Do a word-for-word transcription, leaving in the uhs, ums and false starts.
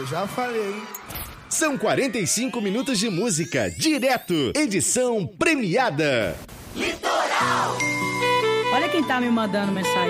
Eu já falei. São quarenta e cinco minutos de música, direto, edição premiada. Litoral! Olha quem tá me mandando mensagem.